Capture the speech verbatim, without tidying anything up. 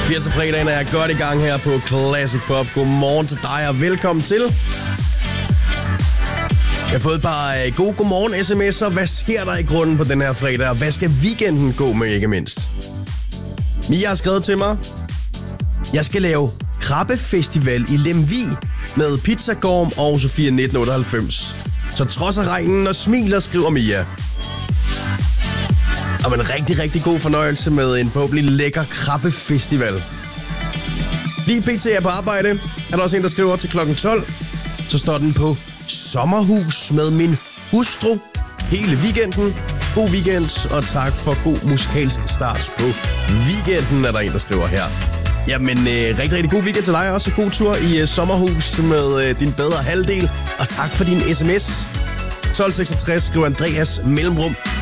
firserne fredagen er godt i gang her på Classic Pop. Godmorgen til dig og velkommen til. Jeg har fået et par gode godmorgen sms'er. Hvad sker der i grunden på den her fredag? Og hvad skal weekenden gå med, ikke mindst? Mia har skrevet til mig. Jeg skal lave krabbefestival i Lemvig med Pizza Gorm og Sofia nitten otteoghalvfems. Så trods af regnen og smiler, skriver Mia. Og en rigtig, rigtig god fornøjelse med en forhåbentlig lækker krabbefestival. Lige pt. er på arbejde. Er der også en, der skriver til klokken tolv. Så står den på sommerhus med min hustru hele weekenden. God weekend, og tak for god musikalsk start på weekenden, er der en, der skriver her. Jamen, øh, rigtig, rigtig god weekend til dig også. God tur i øh, sommerhus med øh, din bedre halvdel. Og tak for din sms. tolv seksogtres skriver Andreas mellemrum.